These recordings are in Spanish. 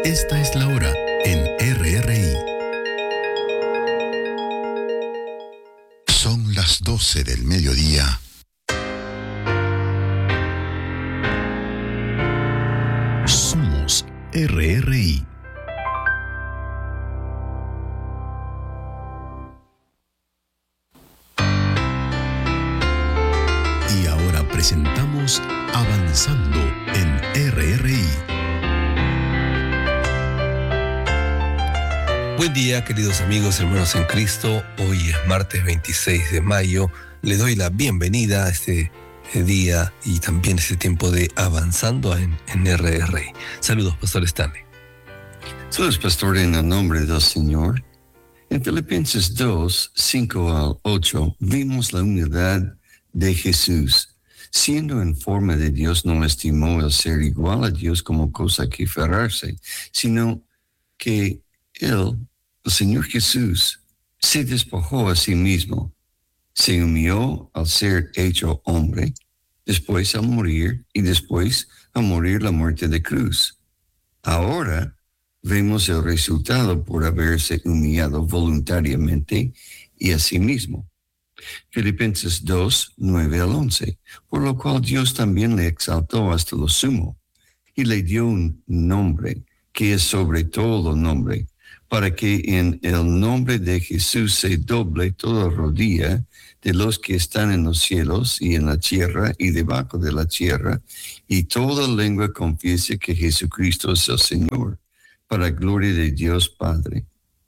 Esta es la hora en RRI. Son las 12 del mediodía. Somos RRI. Y ahora presentamos Avanzando en RRI. Buen día, queridos amigos, hermanos en Cristo. Hoy es martes 26 de mayo. Le doy la bienvenida a este día y también este tiempo de Avanzando en RRI. Saludos, Pastor Stanley. Saludos, Pastor, en el nombre del Señor. En Filipenses 2, 5 al 8, vimos la humildad de Jesús. Siendo en forma de Dios, no estimó el ser igual a Dios como cosa que aferrarse, sino que Él, el Señor Jesús, se despojó a sí mismo, se humilló al ser hecho hombre, después al morir y después a morir la muerte de cruz. Ahora vemos el resultado por haberse humillado voluntariamente y a sí mismo. Filipenses 2, 9 al 11, por lo cual Dios también le exaltó hasta lo sumo y le dio un nombre que es sobre todo nombre, para que en el nombre de Jesús se doble toda rodilla de los que están en los cielos y en la tierra y debajo de la tierra, y toda lengua confiese que Jesucristo es el Señor, para gloria de Dios Padre.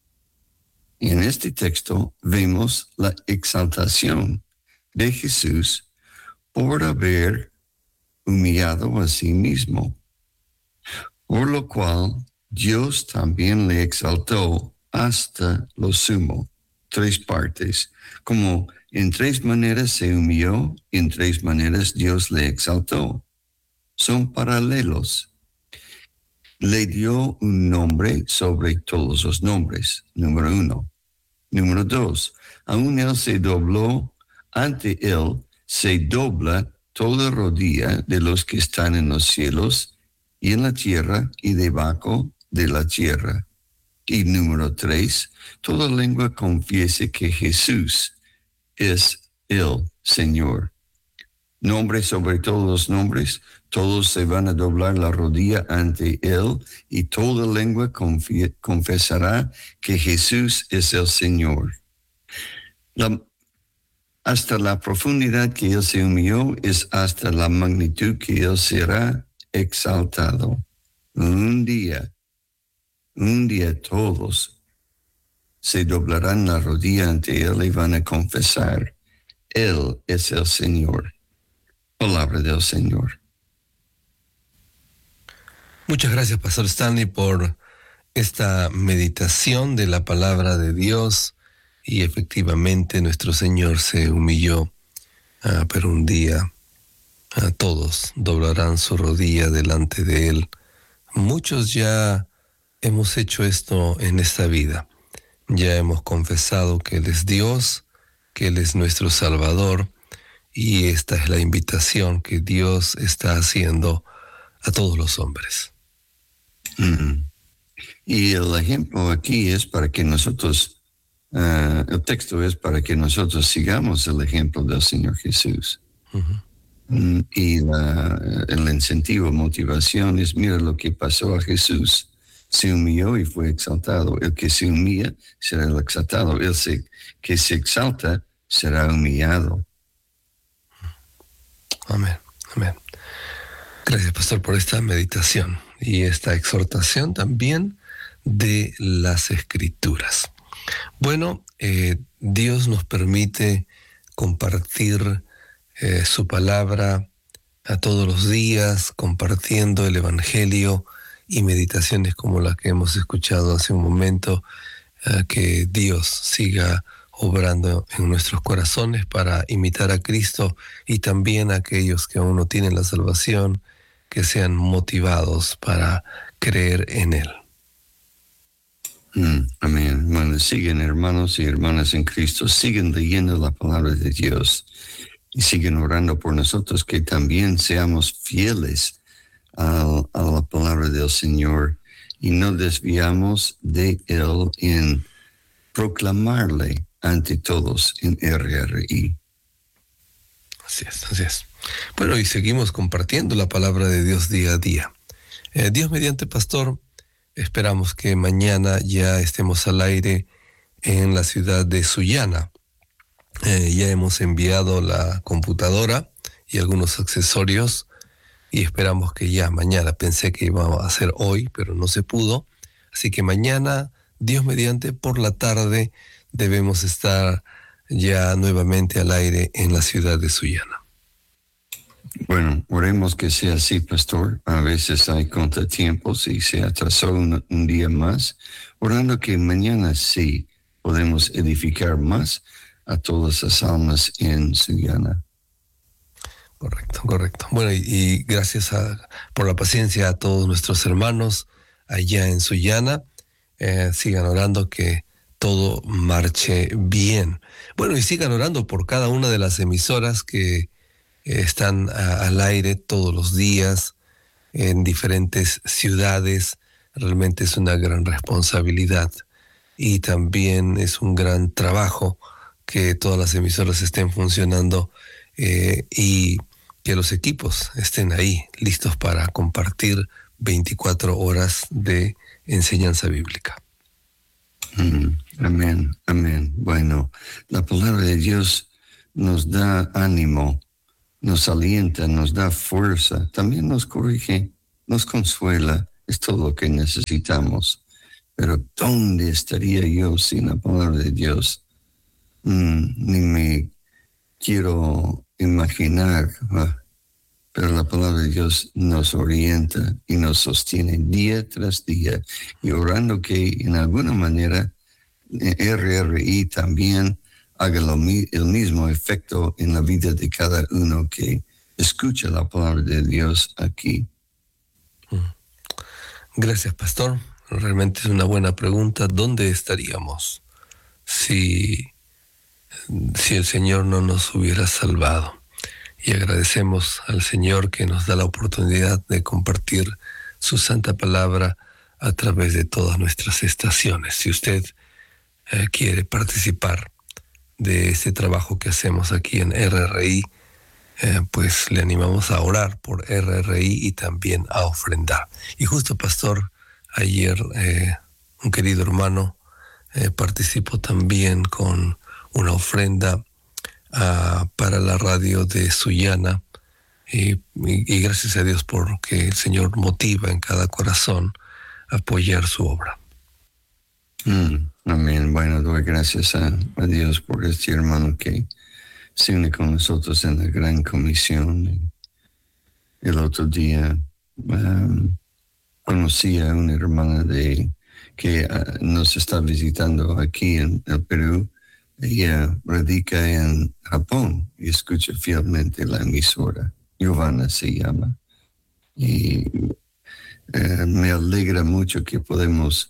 En este texto vemos la exaltación de Jesús por haber humillado a sí mismo, por lo cual Dios también le exaltó hasta lo sumo. 3 partes, como en 3 maneras se humilló, en 3 maneras Dios le exaltó. Son paralelos. Le dio un nombre sobre todos los nombres, número 1. Número 2, aún Él se dobló, ante Él se dobla toda rodilla de los que están en los cielos y en la tierra y debajo de la tierra. Y número 3, toda lengua confiese que Jesús es el Señor. Nombre sobre todos los nombres, todos se van a doblar la rodilla ante Él y toda lengua confesará que Jesús es el Señor. Hasta la profundidad que Él se humilló es hasta la magnitud que Él será exaltado. Un día todos se doblarán la rodilla ante Él y van a confesar, Él es el Señor. Palabra del Señor. Muchas gracias, Pastor Stanley, por esta meditación de la palabra de Dios. Y efectivamente nuestro Señor se humilló, pero un día todos doblarán su rodilla delante de Él. Muchos ya hemos hecho esto en esta vida. Ya hemos confesado que Él es Dios, que Él es nuestro Salvador, y esta es la invitación que Dios está haciendo a todos los hombres. Y el ejemplo aquí es para que nosotros, el texto es para que nosotros sigamos el ejemplo del Señor Jesús. Y el incentivo, motivación es, mira lo que pasó a Jesús. Se humilló y fue exaltado. El que se humilla será el exaltado. El que se exalta será humillado. Amén, amén. Gracias, Pastor, por esta meditación y esta exhortación también de las Escrituras. Bueno, Dios nos permite compartir su palabra a todos los días, compartiendo el Evangelio y meditaciones como las que hemos escuchado hace un momento. Que Dios siga obrando en nuestros corazones para imitar a Cristo, y también a aquellos que aún no tienen la salvación, que sean motivados para creer en Él. Amén. Bueno, siguen, hermanos y hermanas en Cristo, siguen leyendo la palabra de Dios y siguen orando por nosotros, que también seamos fieles a la palabra del Señor y no desviamos de él en proclamarle ante todos en RRI. Así es, así es. Bueno, y seguimos compartiendo la palabra de Dios día a día. Dios mediante, pastor, esperamos que mañana ya estemos al aire en la ciudad de Sullana. Ya hemos enviado la computadora y algunos accesorios y esperamos que ya mañana, pensé que íbamos a hacer hoy, pero no se pudo. Así que mañana, Dios mediante, por la tarde debemos estar ya nuevamente al aire en la ciudad de Sullana. Bueno, oremos que sea así, pastor. A veces hay contratiempos y se atrasó un día más. Orando que mañana sí podemos edificar más a todas las almas en Sullana. Correcto, correcto. Bueno, y gracias por la paciencia a todos nuestros hermanos allá en Sullana. Sigan orando que todo marche bien. Bueno, y sigan orando por cada una de las emisoras que están al aire todos los días en diferentes ciudades. Realmente es una gran responsabilidad y también es un gran trabajo que todas las emisoras estén funcionando y que los equipos estén ahí listos para compartir 24 horas de enseñanza bíblica. Amén, amén. Bueno, la palabra de Dios nos da ánimo, nos alienta, nos da fuerza, también nos corrige, nos consuela, es todo lo que necesitamos. Pero ¿dónde estaría yo sin la palabra de Dios? Ni me quiero imaginar, pero la palabra de Dios nos orienta y nos sostiene día tras día, y orando que en alguna manera RRI también haga el mismo efecto en la vida de cada uno que escucha la palabra de Dios aquí. Gracias, pastor. Realmente es una buena pregunta. ¿Dónde estaríamos si el Señor no nos hubiera salvado? Y agradecemos al Señor que nos da la oportunidad de compartir su santa palabra a través de todas nuestras estaciones. Si usted quiere participar de este trabajo que hacemos aquí en RRI, pues le animamos a orar por RRI y también a ofrendar. Y justo, pastor, ayer un querido hermano participó también con una ofrenda para la radio de Sullana y gracias a Dios porque el Señor motiva en cada corazón a apoyar su obra. Amén. Bueno, doy gracias a Dios por este hermano que se une con nosotros en la gran comisión. El otro día conocí a una hermana que nos está visitando aquí en el Perú. Ella radica en Japón y escucha fielmente la emisora. Giovanna se llama. Y me alegra mucho que podemos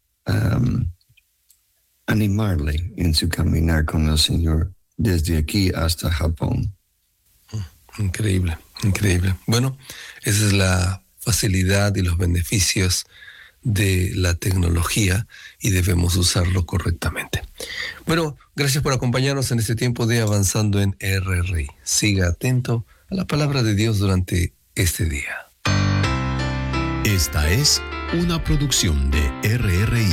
animarle en su caminar con el Señor desde aquí hasta Japón. Increíble, increíble. Bueno, esa es la facilidad y los beneficios de la tecnología y debemos usarlo correctamente. Bueno, gracias por acompañarnos en este tiempo de Avanzando en RRI. Siga atento a la palabra de Dios durante este día. Esta es una producción de RRI.